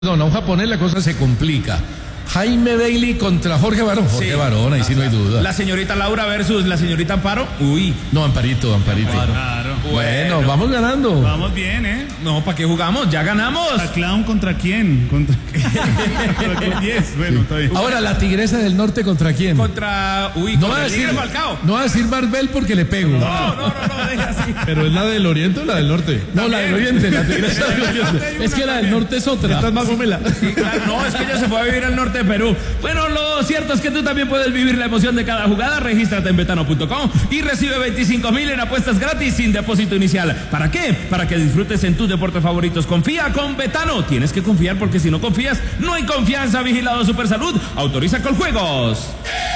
No, no, un japonés la cosa se complica. Jaime Bailey contra Jorge Barón. Jorge Barón, ahí sí no hay duda. La señorita Laura versus la señorita Amparo. Uy. No, Amparito. Claro. Bueno, vamos ganando. Vamos bien, ¿eh? No, ¿para qué jugamos? Ya ganamos. ¿A clown contra quién? ¿Contra quién? 10. Bueno, está bien. Ahora, la Tigresa del Norte contra quién. Contra. Uy, No va contra a el Tigre decir Falcao. No va a decir Barbel porque le pego. No, deja así. ¿Pero es la del Oriente o la del Norte? No, la del Oriente, la Tigresa del Oriente. Es que la del Norte es otra. Esta es más gomela. Sí, claro, no, es que ella se fue a vivir al norte de Perú. Bueno, lo cierto es que tú también puedes vivir la emoción de cada jugada. Regístrate en betano.com y recibe 25,000 en apuestas gratis sin depósito inicial. ¿Para qué? Para que disfrutes en tus deportes favoritos. Confía con Betano. Tienes que confiar porque si no confías, no hay confianza. Vigilado Supersalud. Autoriza con juegos.